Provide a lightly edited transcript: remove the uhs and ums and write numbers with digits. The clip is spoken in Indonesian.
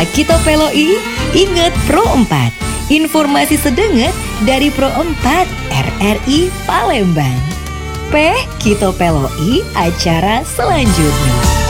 Kita Peloi, ingat Pro 4. Informasi sedenget dari Pro 4 RRI Palembang. Kita Peloi acara selanjutnya.